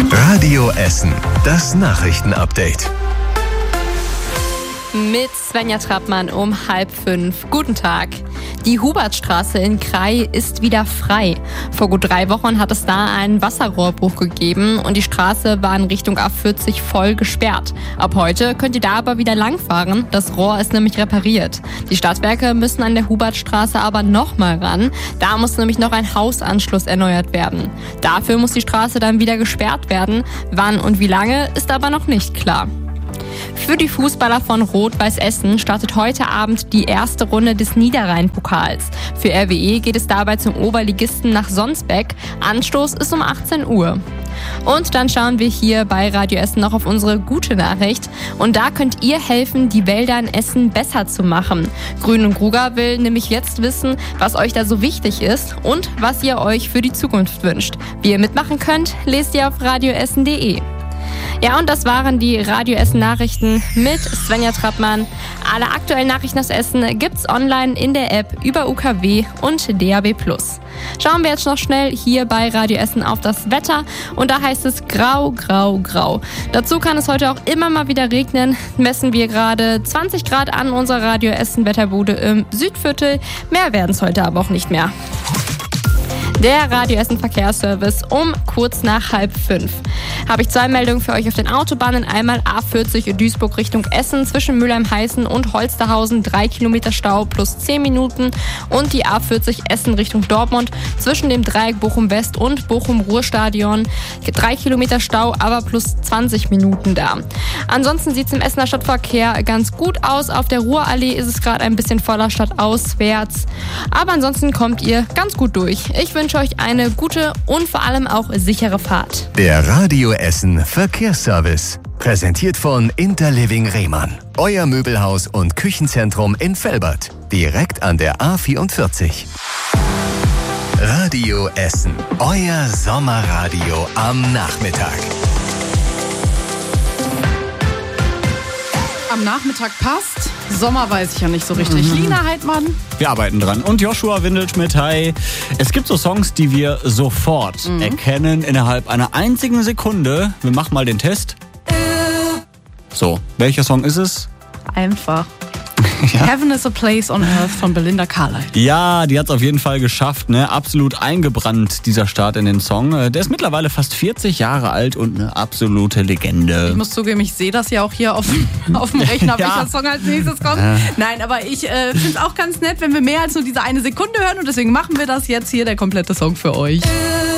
Radio Essen, das Nachrichtenupdate. Mit Svenja Trappmann um 4:30. Guten Tag. Die Hubertstraße in Krai ist wieder frei. Vor gut 3 Wochen hat es da einen Wasserrohrbruch gegeben und die Straße war in Richtung A40 voll gesperrt. Ab heute könnt ihr da aber wieder langfahren. Das Rohr ist nämlich repariert. Die Stadtwerke müssen an der Hubertstraße aber nochmal ran. Da muss nämlich noch ein Hausanschluss erneuert werden. Dafür muss die Straße dann wieder gesperrt werden. Wann und wie lange, ist aber noch nicht klar. Für die Fußballer von Rot-Weiß Essen startet heute Abend die erste Runde des Niederrhein-Pokals. Für RWE geht es dabei zum Oberligisten nach Sonsbeck. Anstoß ist um 18 Uhr. Und dann schauen wir hier bei Radio Essen noch auf unsere gute Nachricht. Und da könnt ihr helfen, die Wälder in Essen besser zu machen. Grün und Gruger will nämlich jetzt wissen, was euch da so wichtig ist und was ihr euch für die Zukunft wünscht. Wie ihr mitmachen könnt, lest ihr auf radioessen.de. Ja, und das waren die Radio Essen Nachrichten mit Svenja Trappmann. Alle aktuellen Nachrichten aus Essen gibt's online in der App über UKW und DAB+. Schauen wir jetzt noch schnell hier bei Radio Essen auf das Wetter und da heißt es grau, grau, grau. Dazu kann es heute auch immer mal wieder regnen. Messen wir gerade 20 Grad an unserer Radio Essen Wetterbude im Südviertel. Mehr werden es heute aber auch nicht mehr. Der Radio Essen Verkehrsservice um kurz nach 4:30. Habe ich 2 Meldungen für euch auf den Autobahnen. Einmal A40 in Duisburg Richtung Essen zwischen Mülheim-Heißen und Holsterhausen 3 Kilometer Stau plus 10 Minuten. Und die A40 Essen Richtung Dortmund zwischen dem Dreieck Bochum-West und Bochum-Ruhr-Stadion 3 Kilometer Stau, aber plus 20 Minuten da. Ansonsten sieht es im Essener Stadtverkehr ganz gut aus. Auf der Ruhrallee ist es gerade ein bisschen voller stadtauswärts. Aber ansonsten kommt ihr ganz gut durch. Ich wünsche euch eine gute und vor allem auch sichere Fahrt. Der Radio Essen Verkehrsservice. Präsentiert von Interliving Rehmann. Euer Möbelhaus und Küchenzentrum in Velbert. Direkt an der A44. Radio Essen. Euer Sommerradio am Nachmittag. Am Nachmittag passt. Sommer weiß ich ja nicht so richtig. Lina Heidmann. Wir arbeiten dran. Und Joshua Windelschmidt, hi. Es gibt so Songs, die wir sofort erkennen innerhalb einer einzigen Sekunde. Wir machen mal den Test. So, welcher Song ist es? Einfach. Ja. Heaven is a Place on Earth von Belinda Carlisle. Ja, die hat es auf jeden Fall geschafft, ne? Absolut eingebrannt, dieser Start in den Song. Der ist mittlerweile fast 40 Jahre alt und eine absolute Legende. Ich muss zugeben, ich sehe das ja auch hier auf dem Rechner, Ja. welcher Song als nächstes kommt. Nein, aber ich finde es auch ganz nett, wenn wir mehr als nur diese eine Sekunde hören und deswegen machen wir das jetzt hier, der komplette Song für euch.